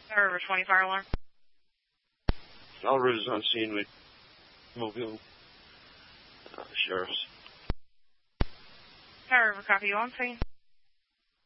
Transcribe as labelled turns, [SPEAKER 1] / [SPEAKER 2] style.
[SPEAKER 1] River 20 fire alarm.
[SPEAKER 2] All route is on scene with Mobile Sheriffs.
[SPEAKER 1] River, copy you on scene.